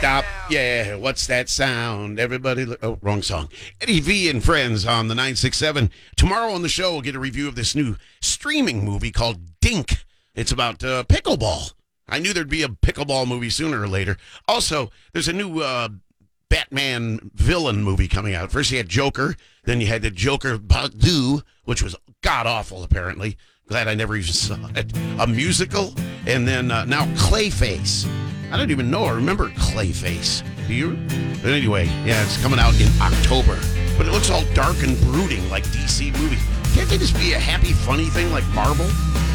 Stop. Yeah, what's that sound? Everybody, oh, wrong song. Eddie V and Friends on the 967. Tomorrow on the show, we'll get a review of this new streaming movie called Dink. It's about pickleball. I knew there'd be a pickleball movie sooner or later. Also, there's a new Batman villain movie coming out. First you had Joker, then you had the Joker Part 2, which was god-awful, apparently. Glad I never even saw it. A musical, and then now Clayface. I don't even know. I remember Clayface. Do you? But anyway, yeah, it's coming out in October. But it looks all dark and brooding like DC movies. Can't they just be a happy, funny thing like Marvel?